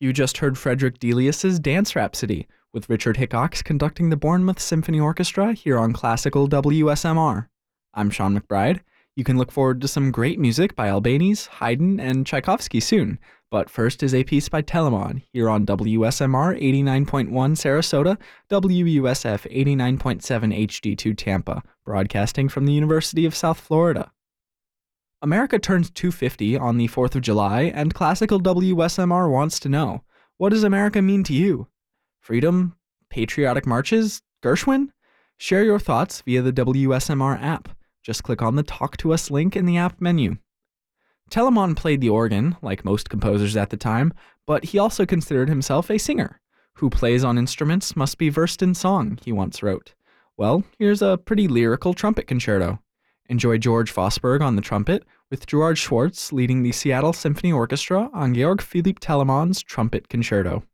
You just heard Frederick Delius's Dance Rhapsody, with Richard Hickox conducting the Bournemouth Symphony Orchestra here on Classical WSMR. I'm Sean McBride. You can look forward to some great music by Albéniz, Haydn, and Tchaikovsky soon, but first is a piece by Telemann here on WSMR 89.1 Sarasota, WUSF 89.7 HD2 Tampa, broadcasting from the University of South Florida. America turns 250 on the 4th of July, and Classical WSMR wants to know, what does America mean to you? Freedom? Patriotic marches? Gershwin? Share your thoughts via the WSMR app. Just click on the Talk to Us link in the app menu. Telemann played the organ, like most composers at the time, but he also considered himself a singer. Who plays on instruments must be versed in song, he once wrote. Well, here's a pretty lyrical trumpet concerto. Enjoy George Fosberg on the trumpet, with Gerard Schwartz leading the Seattle Symphony Orchestra on Georg Philipp Telemann's Trumpet Concerto.